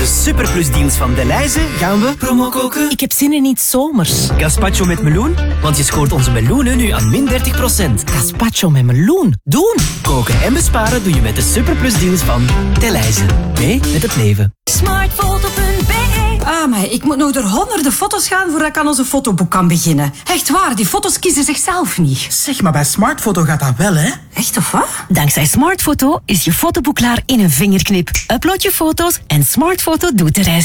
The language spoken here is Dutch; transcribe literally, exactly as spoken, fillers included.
de Superplus-deals van Delhaize gaan we promo koken. Ik heb zin in iets zomers. Gazpacho met meloen, want je scoort onze meloenen nu aan min dertig procent. Gazpacho met meloen. Doen! Koken en besparen doe je met de Superplus-deals van Delhaize. Mee met het leven. smartfoto punt be. Ah, maar ik moet nog door honderden foto's gaan voordat ik aan onze fotoboek kan beginnen. Echt waar, die foto's kiezen zichzelf niet. Zeg, maar bij Smartfoto gaat dat wel, hè? Echt of wat? Dankzij Smartfoto is je fotoboek klaar in een vingerknip. Upload je foto's en Smartfoto doet de rest.